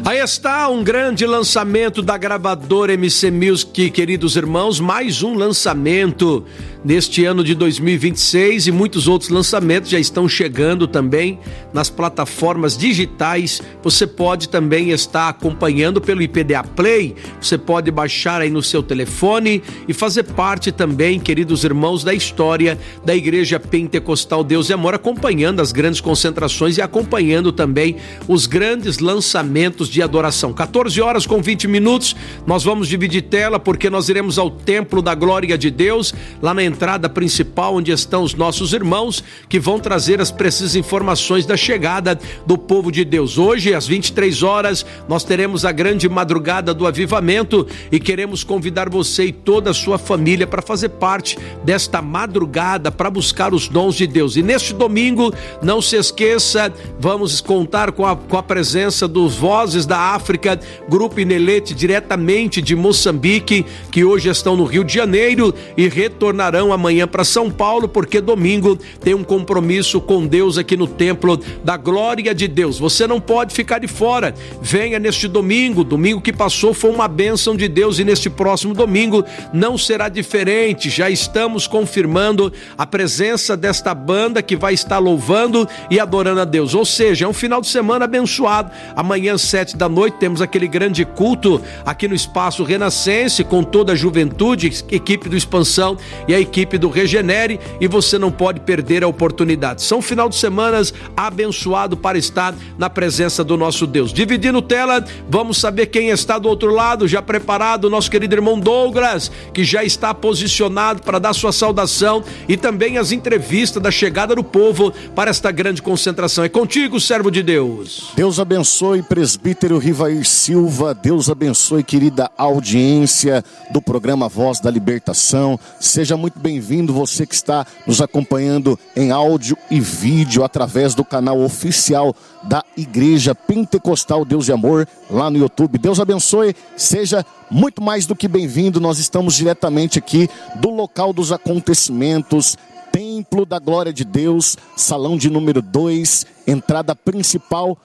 Aí está um grande lançamento da gravadora MC Music, queridos irmãos, mais um lançamento neste ano de 2026 e muitos outros lançamentos já estão chegando também nas plataformas digitais. Você pode também estar acompanhando pelo IPDA Play, você pode baixar aí no seu telefone e fazer parte também, queridos irmãos, da história da Igreja Pentecostal Deus e Amor, acompanhando as grandes concentrações e acompanhando também os grandes lançamentos de adoração. 14 horas com 20 minutos, nós vamos dividir tela porque nós iremos ao Templo da Glória de Deus, lá na entrada principal onde estão os nossos irmãos que vão trazer as precisas informações da chegada do povo de Deus. Hoje às 23 horas nós teremos a grande madrugada do avivamento e queremos convidar você e toda a sua família para fazer parte desta madrugada para buscar os dons de Deus. E neste domingo, não se esqueça, vamos contar com a presença dos Vozes da África, Grupo Inelete, diretamente de Moçambique, que hoje estão no Rio de Janeiro e retornarão amanhã para São Paulo, porque domingo tem um compromisso com Deus aqui no Templo da Glória de Deus. Você não pode ficar de fora. Venha neste domingo que passou foi uma bênção de Deus e neste próximo domingo não será diferente. Já estamos confirmando a presença desta banda que vai estar louvando e adorando a Deus. Ou seja, é um final de semana abençoado. Amanhã às 7 da noite temos aquele grande culto aqui no Espaço Renascense com toda a juventude, equipe do Expansão e a equipe do Regenere, e você não pode perder a oportunidade. São final de semanas abençoado para estar na presença do nosso Deus. Dividindo tela, vamos saber quem está do outro lado, já preparado, nosso querido irmão Douglas, que já está posicionado para dar sua saudação e também as entrevistas da chegada do povo para esta grande concentração. É contigo, servo de Deus. Deus abençoe, presbítero Rivair Silva. Deus abençoe, querida audiência do programa Voz da Libertação. Seja muito bem-vindo, você que está nos acompanhando em áudio e vídeo através do canal oficial da Igreja Pentecostal Deus e Amor lá no YouTube. Deus abençoe, seja muito mais do que bem-vindo. Nós estamos diretamente aqui do local dos acontecimentos, Templo da Glória de Deus, salão de número 2, entrada principal,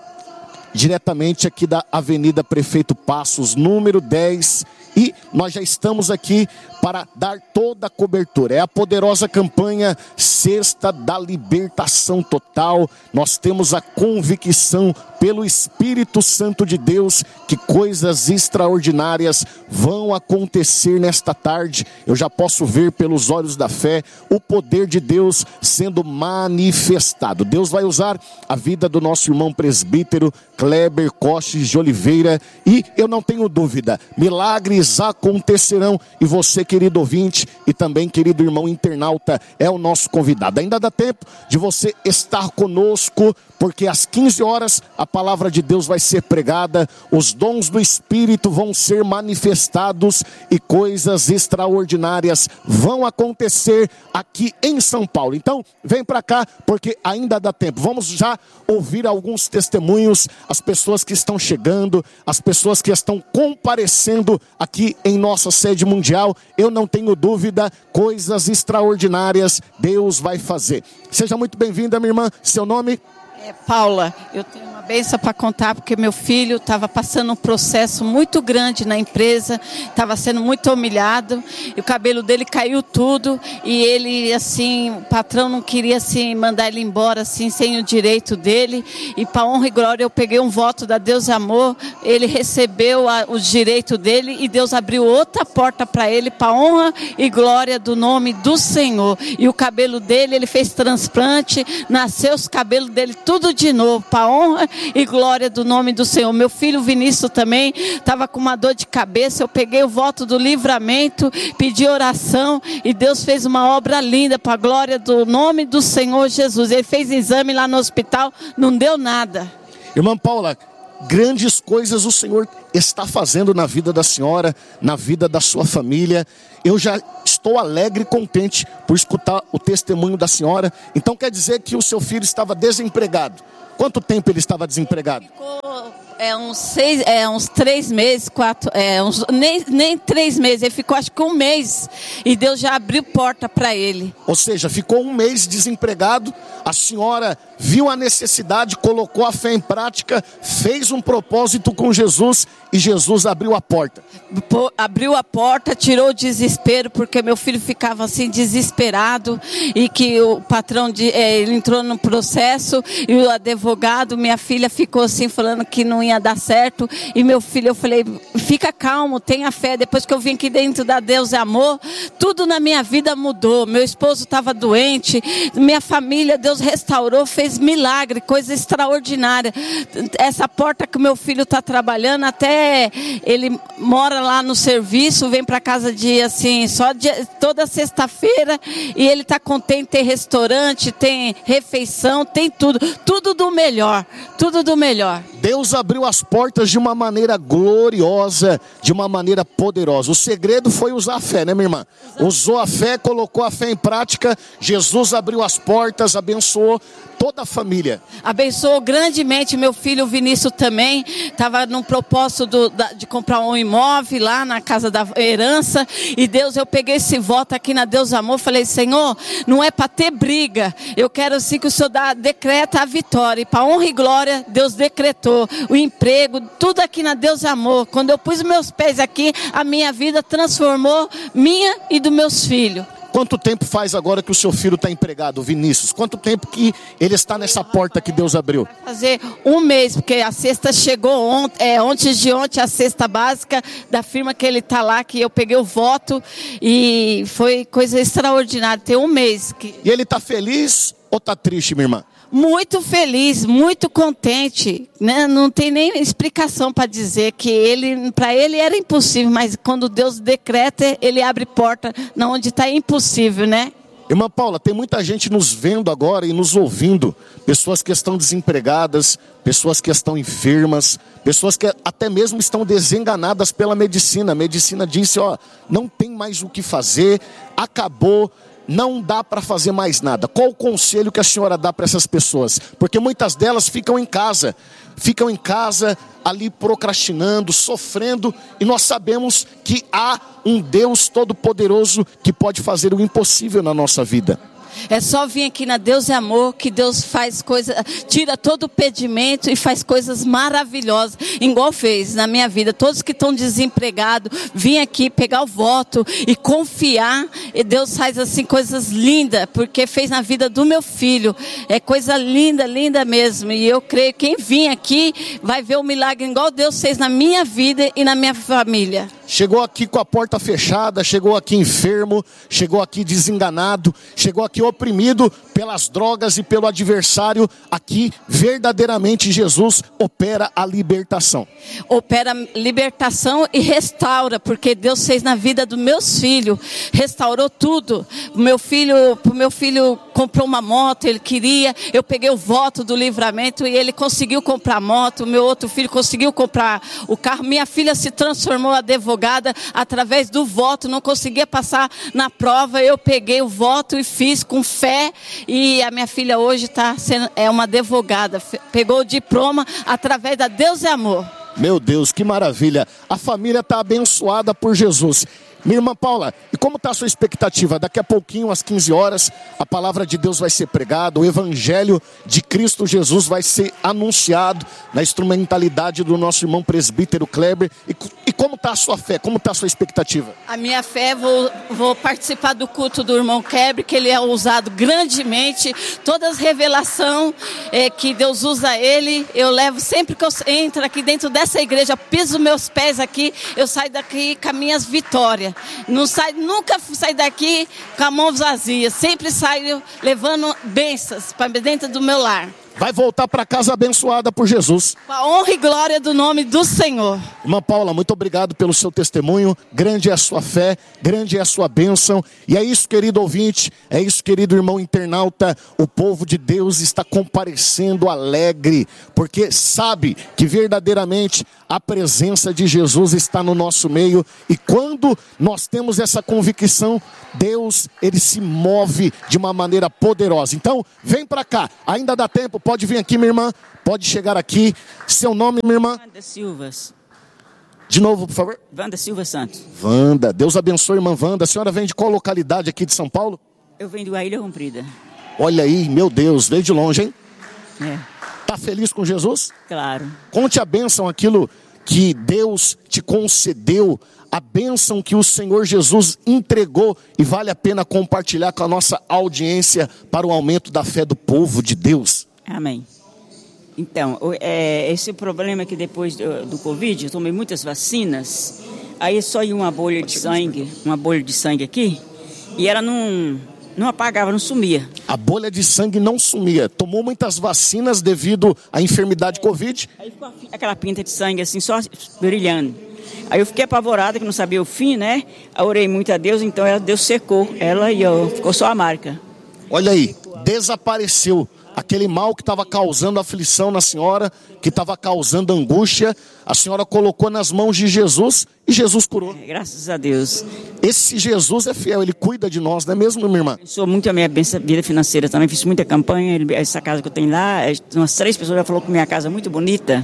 diretamente aqui da Avenida Prefeito Passos, número 10. E nós já estamos aqui para dar toda a cobertura. É a poderosa campanha Sexta da Libertação Total. Nós temos a convicção pelo Espírito Santo de Deus que coisas extraordinárias vão acontecer nesta tarde. Eu já posso ver pelos olhos da fé o poder de Deus sendo manifestado. Deus vai usar a vida do nosso irmão presbítero Kleber Coches de Oliveira e eu não tenho dúvida, milagres acontecerão e você, querido ouvinte e também querido irmão internauta, é o nosso convidado. Ainda dá tempo de você estar conosco, porque às 15 horas a palavra de Deus vai ser pregada, os dons do Espírito vão ser manifestados e coisas extraordinárias vão acontecer aqui em São Paulo. Então vem para cá porque ainda dá tempo. Vamos já ouvir alguns testemunhos, as pessoas que estão chegando, as pessoas que estão comparecendo aqui em nossa sede mundial. Eu não tenho dúvida, coisas extraordinárias Deus vai fazer. Seja muito bem-vinda, minha irmã. Seu nome? Paula, eu tenho uma bênção para contar, porque meu filho estava passando um processo muito grande na empresa, estava sendo muito humilhado, e o cabelo dele caiu tudo, e ele, assim, o patrão não queria, assim, mandar ele embora, assim, sem o direito dele, e para honra e glória eu peguei um voto da Deus Amor, ele recebeu o direito dele, e Deus abriu outra porta para ele, para honra e glória do nome do Senhor, e o cabelo dele, ele fez transplante, nasceu os cabelos dele tudo de novo, para honra e glória do nome do Senhor. Meu filho Vinícius também estava com uma dor de cabeça, eu peguei o voto do livramento, pedi oração e Deus fez uma obra linda para a glória do nome do Senhor Jesus. Ele fez exame lá no hospital, não deu nada. Irmã Paula, grandes coisas o Senhor está fazendo na vida da senhora, na vida da sua família. Eu já estou alegre e contente por escutar o testemunho da senhora. Então quer dizer que o seu filho estava desempregado. Quanto tempo ele estava desempregado? Ficou uns 3 meses, 4, nem 3 meses, ele ficou acho que 1 mês e Deus já abriu porta para ele. Ou seja, ficou 1 mês desempregado, a senhora viu a necessidade, colocou a fé em prática, fez um propósito com Jesus e Jesus abriu a porta. Abriu a porta, tirou o desespero, porque meu filho ficava assim desesperado e que o patrão, ele entrou no processo e o advogado, minha filha ficou assim falando que não ia dar certo e meu filho, eu falei, fica calmo, tenha fé, depois que eu vim aqui dentro da Deus é Amor, tudo na minha vida mudou, meu esposo estava doente, minha família, Deus restaurou, fez milagre, coisa extraordinária, essa porta que o meu filho está trabalhando, até ele mora lá no serviço, vem para casa toda sexta-feira e ele está contente, tem restaurante, tem refeição, tem tudo do melhor, tudo do melhor. Deus abriu as portas de uma maneira gloriosa, de uma maneira poderosa. O segredo foi usar a fé, né, minha irmã? Usou a fé, colocou a fé em prática, Jesus abriu as portas, abençoou toda a família. Abençoou grandemente meu filho Vinícius também, estava num propósito de comprar um imóvel lá na casa da herança, e Deus, eu peguei esse voto aqui na Deus Amor, falei, Senhor, não é para ter briga, eu quero sim que o Senhor decreta a vitória, e para honra e glória, Deus decretou, o emprego, tudo aqui na Deus Amor, quando eu pus meus pés aqui, a minha vida transformou, minha e dos meus filhos. Quanto tempo faz agora que o seu filho está empregado, Vinícius? Quanto tempo que ele está nessa porta que Deus abriu? Vai fazer 1 mês, porque a cesta chegou antes de ontem, a cesta básica da firma que ele está lá, que eu peguei o voto e foi coisa extraordinária, tem 1 mês. E ele está feliz ou está triste, minha irmã? Muito feliz, muito contente, né? Não tem nem explicação para dizer que para ele era impossível, mas quando Deus decreta, ele abre porta na onde está impossível, né? Irmã Paula, tem muita gente nos vendo agora e nos ouvindo, pessoas que estão desempregadas, pessoas que estão enfermas, pessoas que até mesmo estão desenganadas pela medicina. A medicina disse, não tem mais o que fazer, acabou, não dá para fazer mais nada. Qual o conselho que a senhora dá para essas pessoas? Porque muitas delas ficam em casa ali procrastinando, sofrendo, e nós sabemos que há um Deus todo-poderoso que pode fazer o impossível na nossa vida. É só vir aqui na Deus é Amor, que Deus faz coisa, tira todo o impedimento e faz coisas maravilhosas, igual fez na minha vida. Todos que estão desempregados, vim aqui pegar o voto e confiar, e Deus faz assim coisas lindas, porque fez na vida do meu filho, é coisa linda, linda mesmo, e eu creio que quem vir aqui vai ver o milagre igual Deus fez na minha vida e na minha família. Chegou aqui com a porta fechada, chegou aqui enfermo, chegou aqui desenganado, chegou aqui oprimido pelas drogas e pelo adversário. Aqui verdadeiramente Jesus opera a libertação. Opera libertação e restaura, porque Deus fez na vida dos meus filhos, restaurou tudo. O meu filho comprou uma moto, ele queria, eu peguei o voto do livramento e ele conseguiu comprar a moto, o meu outro filho conseguiu comprar o carro, minha filha se transformou advogada através do voto, não conseguia passar na prova, eu peguei o voto e fiz com fé, e a minha filha hoje é uma advogada, pegou o diploma através da Deus é Amor. Meu Deus, que maravilha, a família está abençoada por Jesus. Minha irmã Paula, e como está a sua expectativa? Daqui a pouquinho, às 15 horas, a palavra de Deus vai ser pregada, o Evangelho de Cristo Jesus vai ser anunciado na instrumentalidade do nosso irmão presbítero Kleber. E como está a sua fé? Como está a sua expectativa? A minha fé, vou participar do culto do irmão Kleber, que ele é usado grandemente. Todas as revelações que Deus usa ele, eu levo sempre que eu entro aqui dentro dessa igreja, piso meus pés aqui, eu saio daqui com as minhas vitórias. Nunca saio daqui com a mão vazia, sempre saio levando bênçãos para dentro do meu lar. Vai voltar para casa abençoada por Jesus. Com a honra e glória do nome do Senhor. Irmã Paula, muito obrigado pelo seu testemunho. Grande é a sua fé, grande é a sua bênção. E é isso, querido ouvinte, é isso, querido irmão internauta. O povo de Deus está comparecendo alegre, porque sabe que verdadeiramente a presença de Jesus está no nosso meio. E quando nós temos essa convicção, Deus, ele se move de uma maneira poderosa. Então, vem para cá, ainda dá tempo. pode vir aqui, minha irmã. Pode chegar aqui. Seu nome, minha irmã? Wanda Silva. De novo, por favor. Wanda Silva Santos. Wanda, Deus abençoe, irmã Wanda. A senhora vem de qual localidade aqui de São Paulo? Eu venho da Ilha Comprida. Olha aí, meu Deus, veio de longe, hein? É, Tá feliz com Jesus? claro. Conte a bênção, aquilo que Deus te concedeu, a bênção que o Senhor Jesus entregou, e vale a pena compartilhar com a nossa audiência para o aumento da fé do povo de Deus. Amém. Então, esse problema é que depois do Covid, eu tomei muitas vacinas, aí só ia uma bolha de sangue aqui, e ela não apagava, não sumia. A bolha de sangue não sumia. Tomou muitas vacinas devido à enfermidade Covid. Aí ficou aquela pinta de sangue assim, só brilhando. Aí eu fiquei apavorada, que não sabia o fim, né? Eu orei muito a Deus, então Deus secou ela e ficou só a marca. Olha aí, desapareceu. Aquele mal que estava causando aflição na senhora, que estava causando angústia, a senhora colocou nas mãos de Jesus e Jesus curou. Graças a Deus. Esse Jesus é fiel, ele cuida de nós, não é mesmo, minha irmã? Eu sou muito a minha vida financeira também, fiz muita campanha, essa casa que eu tenho lá, umas 3 pessoas já falaram que minha casa é muito bonita,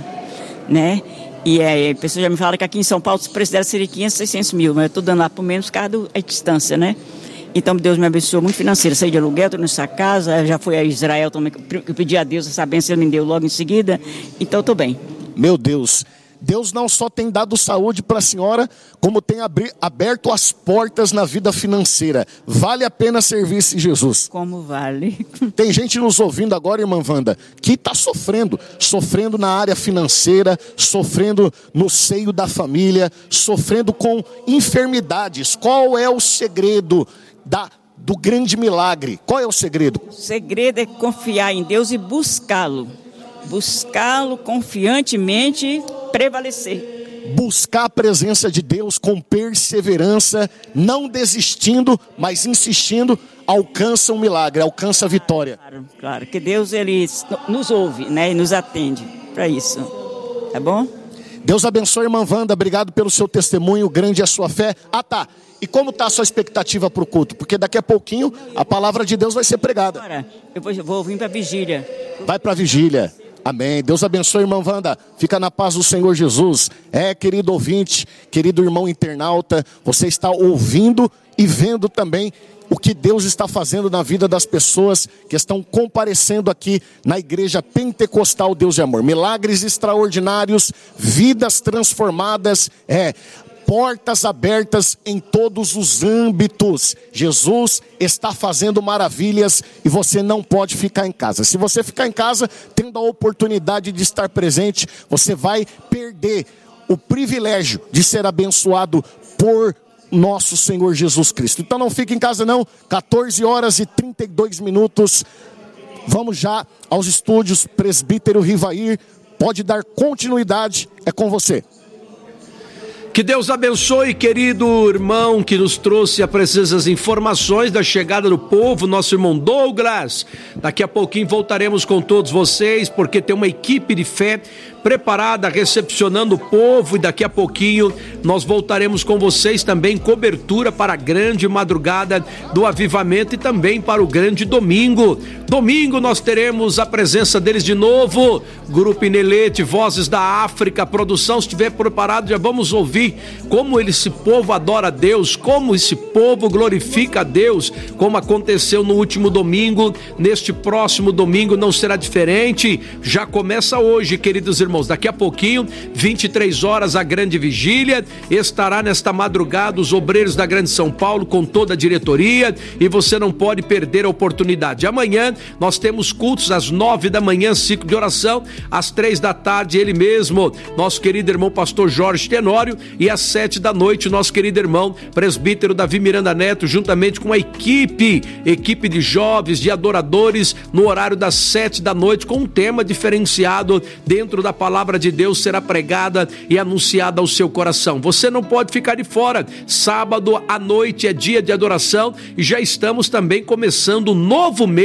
né? E a pessoa já me fala que aqui em São Paulo o preço dela seria 500, 600 mil, mas eu estou dando lá por menos por causa da distância, né? Então Deus me abençoou muito financeiro. Saí de aluguel, estou nessa casa, já fui a Israel também, eu pedi a Deus essa bênção, Ele me deu logo em seguida, então estou bem. Meu Deus, Deus não só tem dado saúde para a senhora, como tem aberto as portas na vida financeira. Vale a pena servir esse Jesus. Como vale? Tem gente nos ouvindo agora, irmã Wanda, que está sofrendo na área financeira, sofrendo no seio da família, sofrendo com enfermidades. Qual é o segredo do grande milagre? Qual é o segredo? O segredo é confiar em Deus e buscá-lo. Buscá-lo confiantemente, prevalecer. Buscar a presença de Deus com perseverança, não desistindo, mas insistindo, alcança um milagre, alcança a vitória. Claro, que Deus ele nos ouve, né, e nos atende para isso. Tá bom? Deus abençoe, irmã Wanda, obrigado pelo seu testemunho, grande é a sua fé. Ah, tá. E como está a sua expectativa para o culto? Porque daqui a pouquinho a palavra de Deus vai ser pregada. Agora, eu vou vir para a vigília. Vai para a vigília. Amém. Deus abençoe, irmã Wanda. Fica na paz do Senhor Jesus. Querido ouvinte, querido irmão internauta, você está ouvindo e vendo também o que Deus está fazendo na vida das pessoas que estão comparecendo aqui na Igreja Pentecostal Deus de Amor. Milagres extraordinários, vidas transformadas, portas abertas em todos os âmbitos. Jesus está fazendo maravilhas e você não pode ficar em casa. Se você ficar em casa, tendo a oportunidade de estar presente, você vai perder o privilégio de ser abençoado por nosso Senhor Jesus Cristo. Então não fique em casa não, 14h32. Vamos já aos estúdios, presbítero Rivair, pode dar continuidade, é com você. Que Deus abençoe, querido irmão que nos trouxe a precisas informações da chegada do povo, nosso irmão Douglas. Daqui a pouquinho voltaremos com todos vocês, porque tem uma equipe de fé preparada, recepcionando o povo, e daqui a pouquinho nós voltaremos com vocês também, cobertura para a grande madrugada do avivamento e também para o grande domingo. Domingo nós teremos a presença deles de novo, Grupo Inelete, Vozes da África, a produção se estiver preparado, já vamos ouvir como esse povo adora a Deus, como esse povo glorifica a Deus, como aconteceu no último domingo. Neste próximo domingo não será diferente, já começa hoje, queridos irmãos. Daqui a pouquinho, 23 horas, a grande vigília, estará nesta madrugada os obreiros da Grande São Paulo com toda a diretoria, e você não pode perder a oportunidade. Amanhã nós temos cultos às 9 da manhã, ciclo de oração, às 3 da tarde, ele mesmo, nosso querido irmão pastor Jorge Tenório, e às 7 da noite, nosso querido irmão presbítero Davi Miranda Neto, juntamente com a equipe de jovens, de adoradores, no horário das 7 da noite, com um tema diferenciado dentro da palavra de Deus, será pregada e anunciada ao seu coração. Você não pode ficar de fora. Sábado à noite é dia de adoração e já estamos também começando um novo mês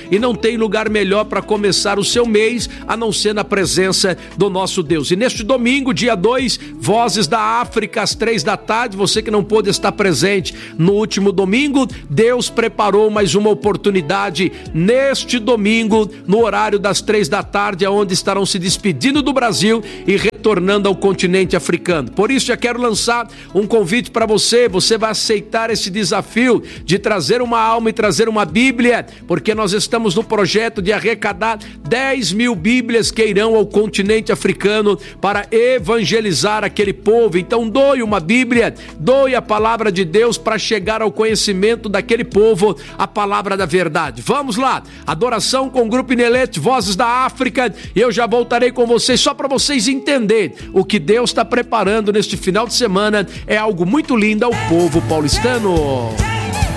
e não tem lugar melhor para começar o seu mês a não ser na presença do nosso Deus. E neste domingo, dia 2, Vozes da África, às 3 da tarde, você que não pôde estar presente no último domingo, Deus preparou mais uma oportunidade neste domingo, no horário das 3 da tarde, onde estarão se despedindo do Brasil e retornando ao continente africano. Por isso, já quero lançar um convite para você. Você vai aceitar esse desafio de trazer uma alma e trazer uma Bíblia, porque nós estamos no projeto de arrecadar 10 mil Bíblias que irão ao continente africano para evangelizar aquele povo. Então, doe uma Bíblia, doe a palavra de Deus para chegar ao conhecimento daquele povo, a palavra da verdade. Vamos lá, adoração com o Grupo Inelete, Vozes da África, e eu já voltarei com vocês só para vocês entenderem o que Deus está preparando neste final de semana. É algo muito lindo ao povo paulistano.